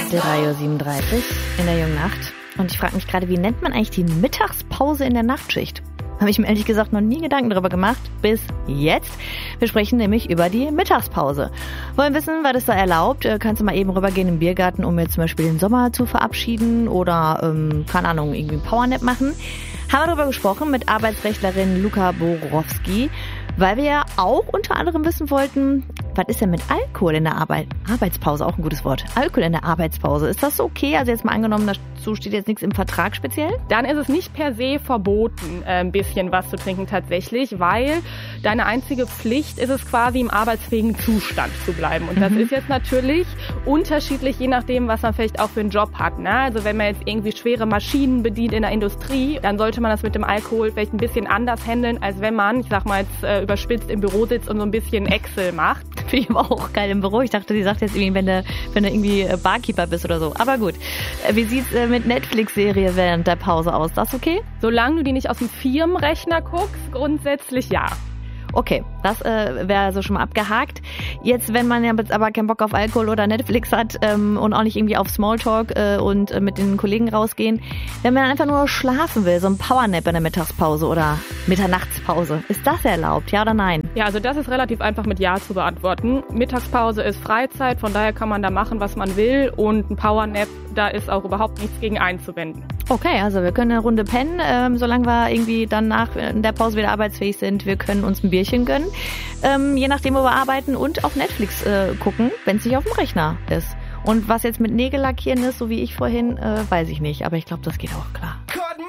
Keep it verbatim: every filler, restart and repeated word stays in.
drei Uhr siebenunddreißig in der jungen Nacht. Und ich frage mich gerade, wie nennt man eigentlich die Mittagspause in der Nachtschicht? Habe ich mir ehrlich gesagt noch nie Gedanken darüber gemacht, bis jetzt. Wir sprechen nämlich über die Mittagspause. Wollen wissen, was ist da erlaubt? Kannst du mal eben rübergehen im Biergarten, um jetzt zum Beispiel den Sommer zu verabschieden oder, ähm, keine Ahnung, irgendwie einen Powernap machen? Haben wir darüber gesprochen mit Arbeitsrechtlerin Luca Borowski, weil wir ja auch unter anderem wissen wollten, was ist denn mit Alkohol in der Arbeit? Arbeitspause, auch ein gutes Wort. Alkohol in der Arbeitspause, ist das okay? Also jetzt mal angenommen, dazu steht jetzt nichts im Vertrag speziell? Dann ist es nicht per se verboten, ein bisschen was zu trinken tatsächlich, weil deine einzige Pflicht ist es quasi im arbeitsfähigen Zustand zu bleiben. Und das mhm. ist jetzt natürlich unterschiedlich, je nachdem, was man vielleicht auch für einen Job hat. Ne? Also wenn man jetzt irgendwie schwere Maschinen bedient in der Industrie, dann sollte man das mit dem Alkohol vielleicht ein bisschen anders handeln, als wenn man, ich sag mal jetzt äh, überspitzt, im Büro sitzt und so ein bisschen Excel macht. Finde ich aber auch geil im Büro. Ich dachte, die sagt jetzt irgendwie, wenn du, wenn du irgendwie Barkeeper bist oder so. Aber gut. Wie sieht's mit Netflix-Serie während der Pause aus? Das okay? Solange du die nicht aus dem Firmenrechner guckst, grundsätzlich ja. Okay, das äh, wäre so schon mal abgehakt. Jetzt, wenn man ja jetzt aber keinen Bock auf Alkohol oder Netflix hat ähm, und auch nicht irgendwie auf Smalltalk äh, und äh, mit den Kollegen rausgehen, wenn man einfach nur schlafen will, so ein Powernap in der Mittagspause oder Mitternachtspause, ist das erlaubt, ja oder nein? Ja, also das ist relativ einfach mit Ja zu beantworten. Mittagspause ist Freizeit, von daher kann man da machen, was man will, und ein Powernap, da ist auch überhaupt nichts gegen einzuwenden. Okay, also wir können eine Runde pennen, ähm, solange wir irgendwie dann nach in der Pause wieder arbeitsfähig sind. Wir können uns ein Bierchen gönnen, ähm, je nachdem, wo wir arbeiten, und auf Netflix äh, gucken, wenn es nicht auf dem Rechner ist. Und was jetzt mit Nägel lackieren ist, so wie ich vorhin, äh, weiß ich nicht. Aber ich glaube, das geht auch klar.